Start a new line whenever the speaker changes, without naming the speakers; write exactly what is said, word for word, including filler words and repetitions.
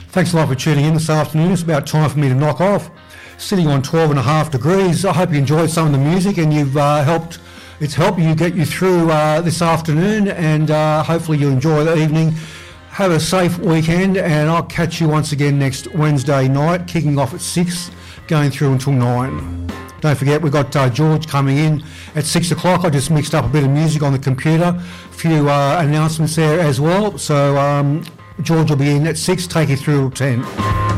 Thanks a lot for tuning in this afternoon. It's about time for me to knock off. Sitting on twelve and a half degrees. I hope you enjoyed some of the music and you've uh, helped, it's helped you get you through uh, this afternoon, and uh, hopefully you'll enjoy the evening. Have a safe weekend, and I'll catch you once again next Wednesday night, kicking off at six, going through until nine. Don't forget, we've got uh, George coming in at six o'clock. I just mixed up a bit of music on the computer, a few uh, announcements there as well. So um, George will be in at six, take you through ten.